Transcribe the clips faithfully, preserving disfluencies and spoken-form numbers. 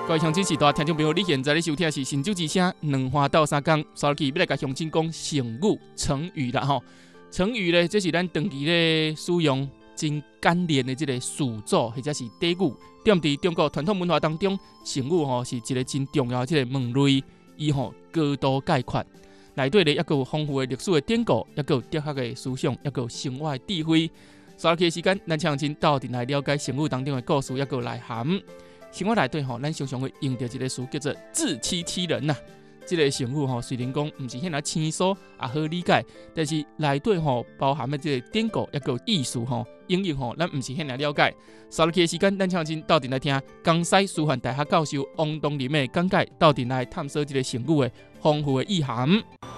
各位乡亲时代听众朋友，你现在咧收听的是《新酒之声》两花斗三工，稍后要来甲乡亲讲成语、成语啦吼。成语咧，这是咱长期咧使用真简练的这个词组或者是短语。踮伫中国传统文化当中，成语吼是一个真重要的这个门类，伊吼高度概括，内底咧也有丰富的历史的典故，也有哲学的思想，也有生活的智慧。稍后的时间，咱乡亲斗阵来了解成语当中的故事，也有内涵。生活内底吼，咱常常会用到一个词叫做自欺欺人呐、啊。这个成语吼，虽然讲唔是遐尔生疏也好理解，但是内底吼包含的这个典故，也有意思吼，应用吼，咱唔是遐尔了解。稍后的时间，咱乡亲斗阵来听江西师范大学教授王东林的讲解，斗阵来探索这个成语的丰富的意涵。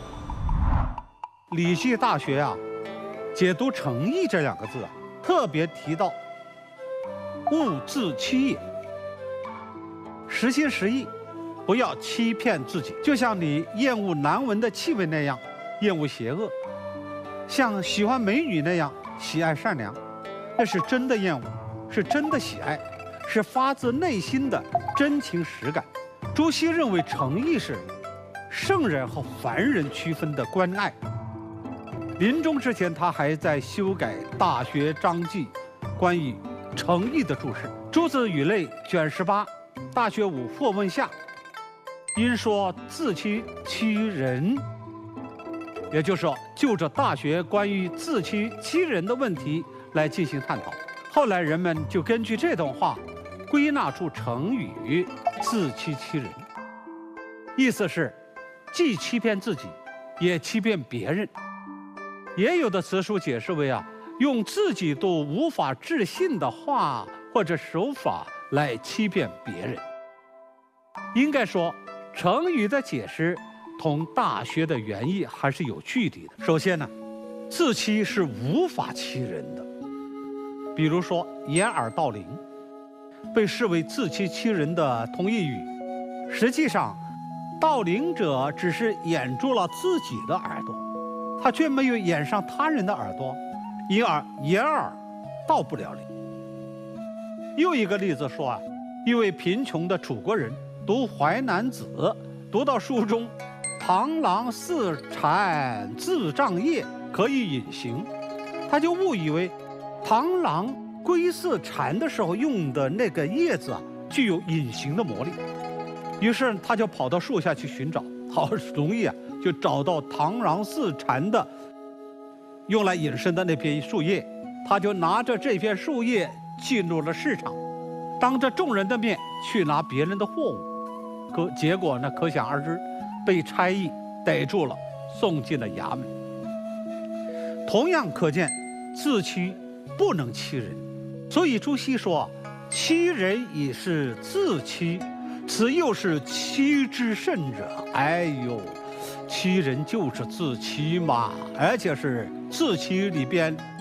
礼记大学啊，解读诚意这两个字啊，特别提到勿自欺也。实心实意，不要欺骗自己，就像你厌恶难闻的气味那样厌恶邪恶，像喜欢美女那样喜爱善良，那是真的厌恶，是真的喜爱，是发自内心的真情实感。朱熹认为诚意是圣人和凡人区分的关爱。临终之前，他还在修改《大学章记》关于诚意的注释。朱子语类卷十八。大学五或问下，因说自欺欺人，也就是说，就着大学关于自欺欺人的问题来进行探讨。后来人们就根据这段话，归纳出成语“自欺欺人”，意思是既欺骗自己，也欺骗别人。也有的词书解释为啊，用自己都无法置信的话或者手法来欺骗别人。应该说，成语的解释同大学的原意还是有距离的。首先呢，自欺是无法欺人的，比如说掩耳盗铃，被视为自欺欺人的同义语。实际上，盗铃者只是掩住了自己的耳朵，他却没有掩上他人的耳朵，因而掩耳盗不了铃。又一个例子说啊，一位贫穷的楚国人读《淮南子》，读到书中“螳螂似蝉，自障叶，可以隐形”，他就误以为螳螂归似蝉的时候用的那个叶子啊，具有隐形的魔力。于是他就跑到树下去寻找，好容易啊，就找到螳螂似蝉的用来隐身的那片树叶。他就拿着这片树叶进入了市场，当着众人的面去拿别人的货物，可结果呢，可想而知，被差役逮住了，送进了衙门。同样可见，自欺不能欺人，所以朱熹说：“欺人已是自欺，此又是欺之甚者。”哎呦，欺人就是自欺嘛，而且是自欺里边